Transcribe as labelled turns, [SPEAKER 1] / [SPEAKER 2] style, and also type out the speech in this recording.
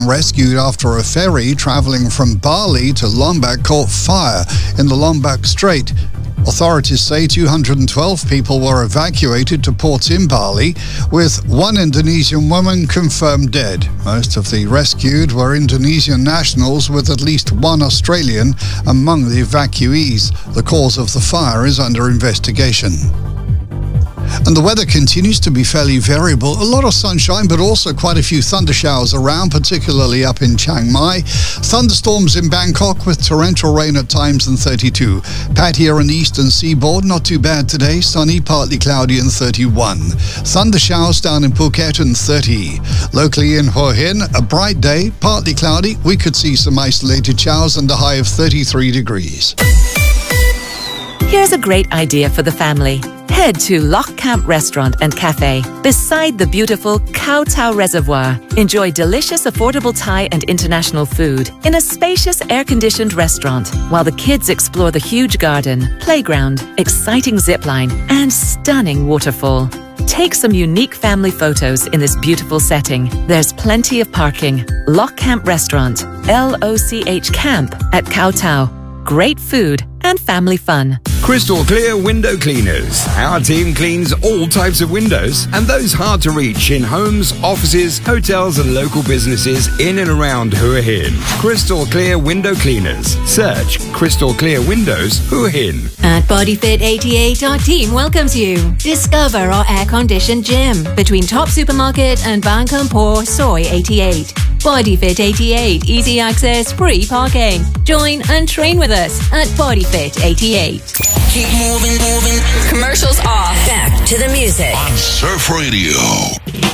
[SPEAKER 1] rescued after a ferry travelling from Bali to Lombok caught fire in the Lombok Strait. Authorities say 212 people were evacuated to ports in Bali, with one Indonesian woman confirmed dead. Most of the rescued were Indonesian nationals, with at least one Australian among the evacuees. The cause of the fire is under investigation. And the weather continues to be fairly variable. A lot of sunshine, but also quite a few thunder showers around, particularly up in Chiang Mai. Thunderstorms in Bangkok with torrential rain at times and 32. Pattaya and eastern seaboard, not too bad today. Sunny, partly cloudy and 31. Thunder showers down in Phuket and 30. Locally in Hua Hin, a bright day, partly cloudy. We could see some isolated showers and a high of 33 degrees.
[SPEAKER 2] Here's a great idea for the family. Head to Loch Camp Restaurant and Cafe beside the beautiful Koh Tao Reservoir. Enjoy delicious, affordable Thai and international food in a spacious, air-conditioned restaurant while the kids explore the huge garden, playground, exciting zipline and stunning waterfall. Take some unique family photos in this beautiful setting. There's plenty of parking. Loch Camp Restaurant, LOCH Camp at Koh Tao. Great food and family fun.
[SPEAKER 3] Crystal Clear Window Cleaners. Our team cleans all types of windows and those hard to reach in homes, offices, hotels and local businesses in and around Hua Hin. Crystal Clear Window Cleaners. Search Crystal Clear Windows Hua Hin.
[SPEAKER 4] At BodyFit 88, our team welcomes you. Discover our air-conditioned gym between Top Supermarket and Ban Kampor Soy 88. BodyFit 88, easy access, free parking. Join and train with us at BodyFit 88.
[SPEAKER 5] Keep moving.
[SPEAKER 6] Commercials off.
[SPEAKER 5] Back to the music
[SPEAKER 6] on Surf Radio.